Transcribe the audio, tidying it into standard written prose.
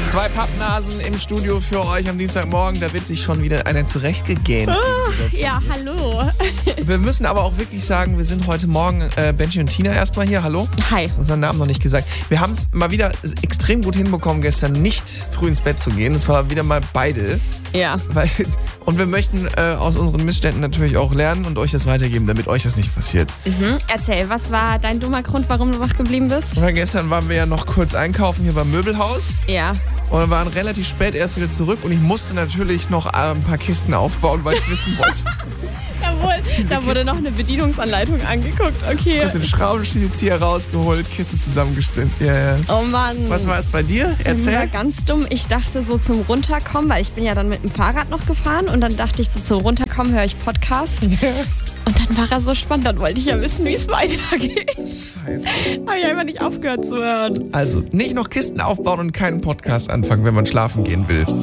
2 Pappnasen im Studio für euch am Dienstagmorgen. Da wird sich schon wieder einer zurechtgegähnt. Ja, hallo. Wir müssen aber auch wirklich sagen, wir sind heute Morgen, Benji und Tina erstmal hier. Hallo. Hi. Unseren Namen noch nicht gesagt. Wir haben es mal wieder extrem gut hinbekommen, gestern nicht früh ins Bett zu gehen. Es war wieder mal beide. Ja. Und wir möchten aus unseren Missständen natürlich auch lernen und euch das weitergeben, damit euch das nicht passiert. Erzähl, was war dein dummer Grund, warum du wach geblieben bist? Weil gestern waren wir ja noch kurz einkaufen hier beim Möbelhaus. Ja. Und wir waren relativ spät erst wieder zurück und ich musste natürlich noch ein paar Kisten aufbauen, weil ich wissen wollte. Da wurde noch eine Bedienungsanleitung angeguckt, okay. Hast den Schraubenzieher rausgeholt, Kiste zusammengestimmt. Ja. Oh Mann. Was war es bei dir? Das war Erzähl. ganz dumm. Ich dachte so zum Runterkommen, weil ich bin ja dann mit dem Fahrrad noch gefahren und dann dachte ich so zum Runterkommen höre ich Podcast. Und dann war er so spannend, dann wollte ich ja wissen, wie es weitergeht. Scheiße. Habe ich einfach nicht aufgehört zu hören. Also, nicht noch Kisten aufbauen und keinen Podcast anfangen, wenn man schlafen gehen will.